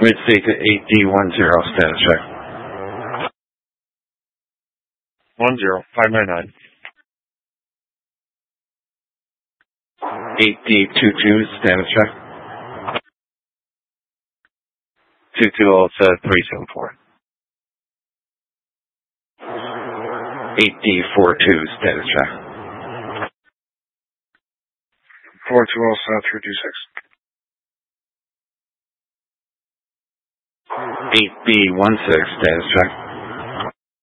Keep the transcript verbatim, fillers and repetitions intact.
Midstate to eight D one zero, status check. one zero, five nine nine. eight D two two, status check. two two zero three seven four. eight D four two, status check. four two zero three two six. eight B one six, status check.